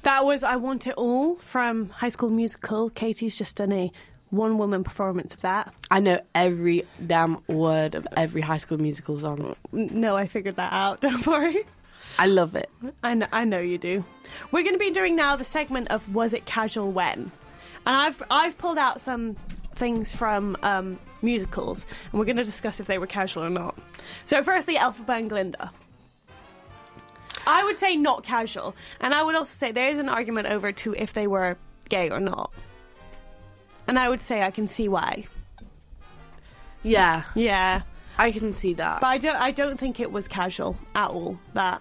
That was I Want It All from High School Musical. Katie's just done a one-woman performance of that. I know every damn word of every High School Musical song. No, I figured that out. Don't worry. I love it. I know you do. We're going to be doing now the segment of Was It Casual When? And I've pulled out some things from musicals, and we're going to discuss if they were casual or not. So firstly, Elphaba and Glinda. I would say not casual, and I would also say there is an argument over to if they were gay or not. And I would say I can see why. Yeah. Yeah. I can see that. But I don't think it was casual at all, that.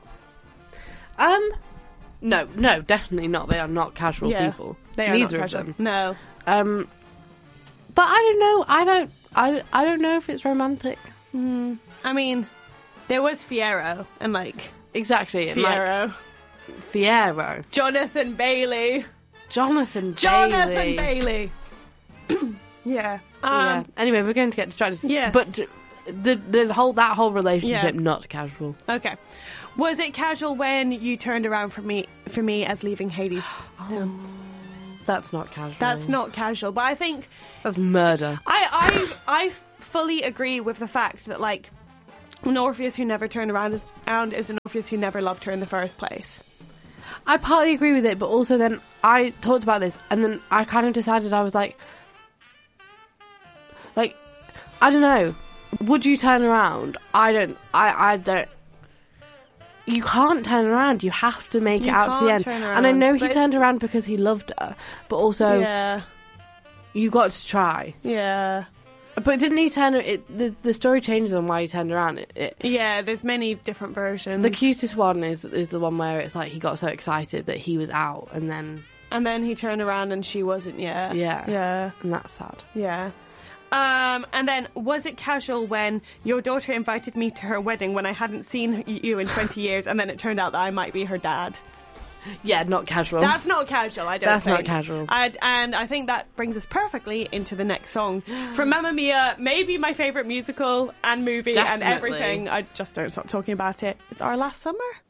No, definitely not. They are not casual people. They are Neither not of casual. them. No. But I don't know. I don't know if it's romantic. I mean, there was Fiyero and like Exactly. and, Fiyero. Like, Fiyero. Jonathan Bailey. Jonathan Bailey. Yeah. Yeah. Anyway, we're going to get distracted. Yes. But that whole relationship not casual. Okay. Was it casual when you turned around for me as leaving Hades? That's not casual. That's not casual, but I think That's murder. I fully agree with the fact that like an Orpheus who never turned around is an Orpheus who never loved her in the first place. I partly agree with it, but also then I talked about this, and then I kind of decided I was like, I don't know. Would you turn around? I don't. You can't turn around. You have to make it out to the end. And I know he turned around because he loved her, but also you got to try. Yeah. But didn't he turn? The story changes on why he turned around. Yeah, there's many different versions. The cutest one is the one where it's like he got so excited that he was out, and then he turned around and she wasn't. Yeah, and that's sad. Yeah. And then, was it casual when your daughter invited me to her wedding when I hadn't seen you in 20 years, and then it turned out that I might be her dad? Yeah, not casual. That's not casual, I don't think. That's not casual. And I think that brings us perfectly into the next song. From Mamma Mia, maybe my favourite musical and movie and everything. I just don't stop talking about it. It's Our Last Summer.